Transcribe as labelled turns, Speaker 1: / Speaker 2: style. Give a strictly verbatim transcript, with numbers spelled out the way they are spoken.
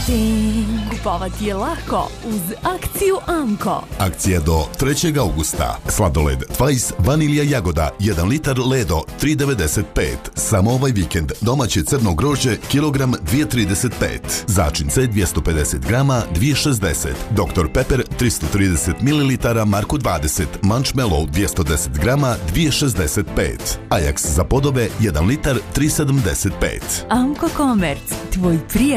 Speaker 1: Kupovati je lako uz akciju Amko.
Speaker 2: Akcija do trećeg augusta. Sladoled Twice vanilja jagoda jedan litar Ledo tri devedeset pet. Samo ovaj vikend domaće crno grožđe kilogram dvije trideset pet. Začince dvjesto pedeset grama dvije šezdeset. doktor Pepper tristo trideset mililitara Marku dvadeset. Munchmallow dvjesto deset grama dvije šezdeset pet. Ajax za podobe jedan litar tri sedamdeset pet.
Speaker 1: Amko Komerc, tvoj prijatelj.